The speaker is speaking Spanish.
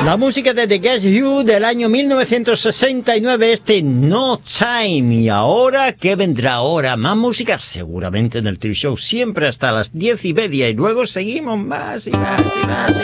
La música de The Guess Who del año 1969, No Time. Y ahora, ¿qué vendrá ahora? Más música, seguramente en el TV Show, siempre hasta las 10:30, y luego seguimos más y más y más.